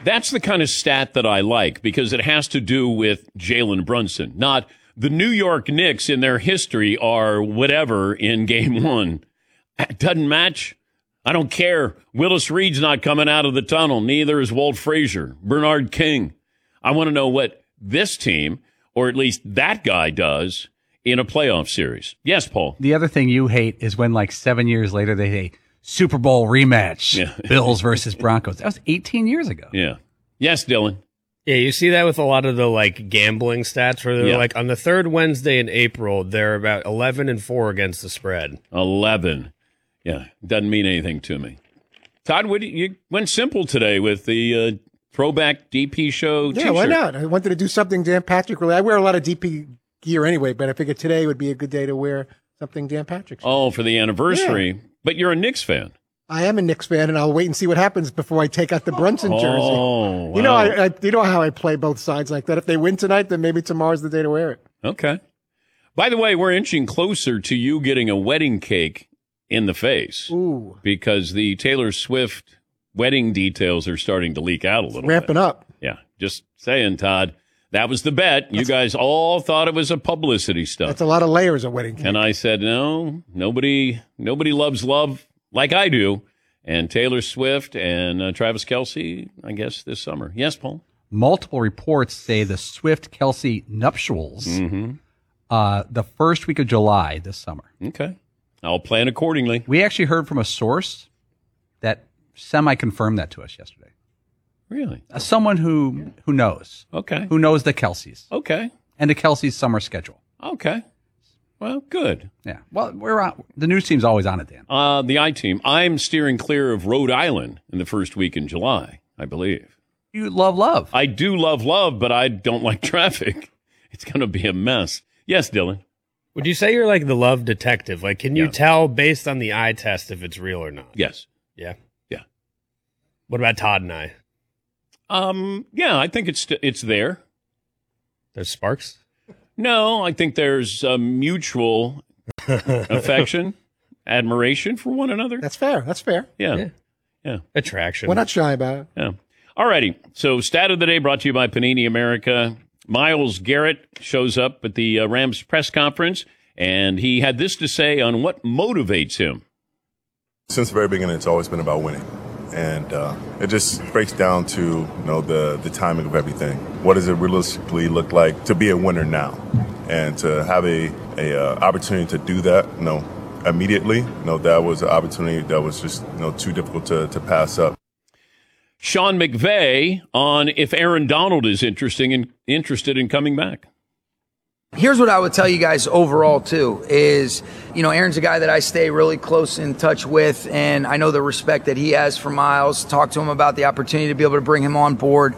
That's the kind of stat that I like because it has to do with Jalen Brunson, not the New York Knicks in their history are whatever in game one. It doesn't match. I don't care. Willis Reed's not coming out of the tunnel. Neither is Walt Frazier, Bernard King. I want to know what this team, or at least that guy, does in a playoff series. Yes, Paul. The other thing you hate is when, like, 7 years later, they say Super Bowl rematch, Bills versus Broncos. That was 18 years ago. Yeah. Yes, Dylan. Yeah, you see that with a lot of the like gambling stats where they're like on the third Wednesday in April, they're about 11-4 against the spread. 11. Yeah, doesn't mean anything to me. Todd, you went simple today with the throwback DP show Yeah, t-shirt. why not? I wanted to do something Dan Patrick related. I wear a lot of DP gear anyway, but I figured today would be a good day to wear something Dan Patrick. Oh, for the anniversary. Yeah. But you're a Knicks fan. I am a Knicks fan, and I'll wait and see what happens before I take out the Brunson jersey. Oh, wow. You know, you know how I play both sides like that. If they win tonight, then maybe tomorrow's the day to wear it. Okay. By the way, we're inching closer to you getting a wedding cake in the face. Ooh. Because the Taylor Swift wedding details are starting to leak out a little Ramping bit. up. Yeah, just saying, Todd. That was the bet. You guys all thought it was a publicity stuff. That's a lot of layers of wedding cake. And I said, no, nobody loves love like I do. And Taylor Swift and Travis Kelce, I guess, this summer. Yes, Paul? Multiple reports say the Swift-Kelce nuptials the first week of July this summer. Okay. I'll plan accordingly. We actually heard from a source that semi-confirmed that to us yesterday. Really? Someone who knows. Okay. Who knows the Kelces. Okay. And the Kelce's summer schedule. Okay. Well, good. Yeah. Well, we're on. The news team's always on it, Dan. The I-team. I'm steering clear of Rhode Island in the first week in July, I believe. You love love. I do love, but I don't like traffic. It's going to be a mess. Yes, Dylan. Would you say you're like the love detective? Like, can you tell based on the eye test if it's real or not? Yes. Yeah. Yeah. What about Todd and I? Yeah, I think it's there. There's sparks? No, I think there's mutual affection, admiration for one another. That's fair. That's fair. Yeah. Attraction. We're not shy about it. Yeah. All righty. So, stat of the day brought to you by Panini America. Myles Garrett shows up at the Rams press conference, and he had this to say on what motivates him. Since the very beginning, it's always been about winning. And it just breaks down to the timing of everything. What does it realistically look like to be a winner now, and to have a opportunity to do that? Immediately. That was an opportunity that was just too difficult to pass up. Sean McVay on if Aaron Donald is interested in coming back. Here's what I would tell you guys overall, too, is, Aaron's a guy that I stay really close in touch with, and I know the respect that he has for Myles. Talk to him about the opportunity to be able to bring him on board.